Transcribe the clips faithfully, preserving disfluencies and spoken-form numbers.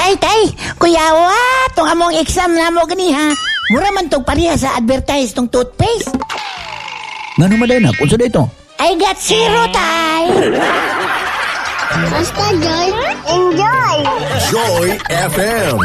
Tay, tay, kuyawa, itong among exam na mo gani ha. Mura man itong pariha sa advertise tong toothpaste. Nga naman din, kung saan ito? I got zero, tay. Basta Joy, enjoy! Joy F M.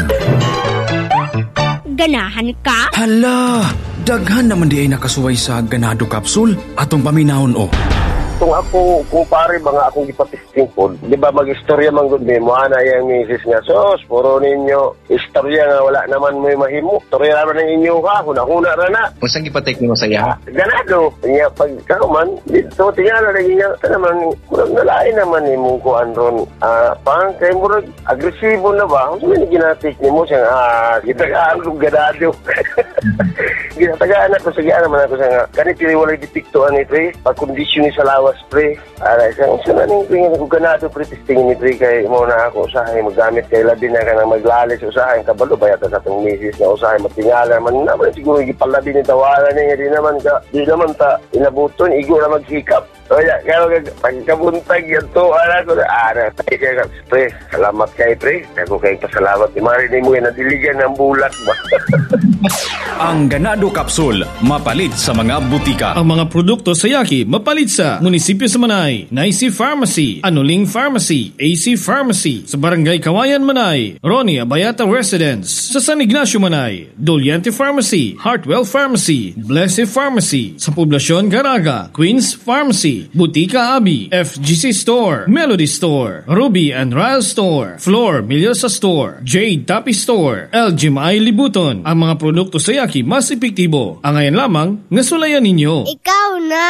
Ganahan ka? Hala, daghan naman di ay nakasuway sa ganado capsule atong paminahon o. Kung ako, kung pare ba nga akong ipatisting po, di ba mag-istorya man gud mo, ana yung misis nga, sos, puro ninyo, istorya nga wala naman may mahimo. Istorya naman ng inyo ha, huna-huna ra na. Kung saan ipatik mo saya? Ganado. Nga, pag kauman, dito, tingala na niya, ito naman, murag nalain naman ni mong kuan ron. Ah, pang, kaya murag, agresibo na ba? Kung saan ginatik ni mo siya, ah, gitagaan kong ganado. Ginatagaan ako, sagaan naman ako siya nga, kanit tiniwalay dipiktuan ito eh, pag-kondisyon ni sa lawas, pre. Aray, kung saan naning tingin ko ganado, pre, testingin ni pre, kay mo na ako usahay, magamit kay labi na ka na maglalis usahay, kabalo ba yata sa itong misis na usahay, matingala naman naman, siguro igipalabi ni tawaran niya, di naman ka, di naman ta, inabuton, igo na magsikap. O ya, kaya pagkabuntag yan to, ala ko na, ara, tayo kaya, pre, salamat kay pre, ako kayong pasalamat, imarinig mo yan, nadiligan ng bulat ba? Ang ganado capsule, mapalit sa mga butika. Ang mga produkto sa Yaki, mapalit sa Munisipyo sa Manay, Naisi Pharmacy, Anuling Pharmacy, A C Pharmacy, sa Barangay Kawayan Manay, Ronnie Abayata Residence, sa San Ignacio Manay, Doliente Pharmacy, Hartwell Pharmacy, Blessed Pharmacy, sa Poblasyon Garaga, Queens Pharmacy, Butika Abi, F G C Store, Melody Store, Ruby and Ryle Store, Floor Milyosa Store, Jade Tapi Store, L G M I Libuton. Ang mga produkto sa Yaki mas epektibo. Ang ngayon lamang, nasulayan ninyo. Ikaw na!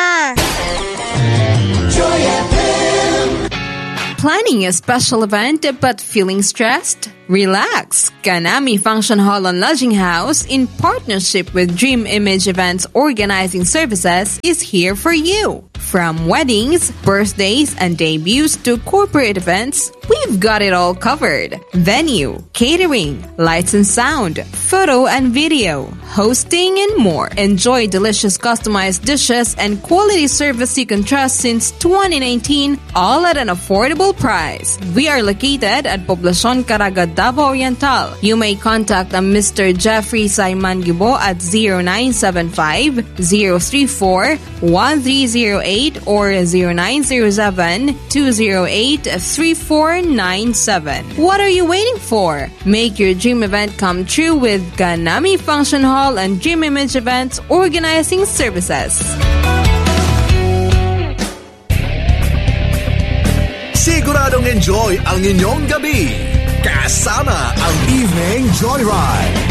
Planning a special event but feeling stressed? Relax! Ganami Function Hall and Lodging House, in partnership with Dream Image Events Organizing Services, is here for you. From weddings, birthdays, and debuts to corporate events, we've got it all covered. Venue, catering, lights and sound, photo and video, hosting, and more. Enjoy delicious customized dishes and quality service you can trust since twenty nineteen, all at an affordable price. We are located at Poblacion Caraga, Davao Oriental. You may contact Mister Jeffrey Saiman Gibo at zero nine seven five, zero three four, one three zero eight or zero nine zero seven, two zero eight, three four nine seven. What are you waiting for? Make your dream event come true with Ganami Function Hall and Dream Image Events Organizing Services. Siguradong enjoy ang inyong gabi kasama ang Evening Joyride.